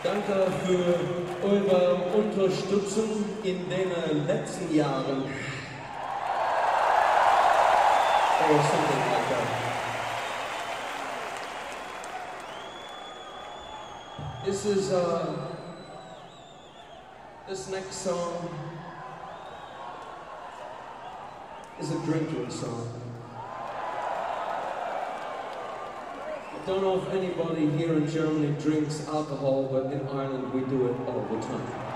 Danke für eure Unterstützung in den letzten Jahren. Or something like that. This next song is a drinking song. I don't know if anybody here in Germany drinks alcohol, but in Ireland we do it all the time.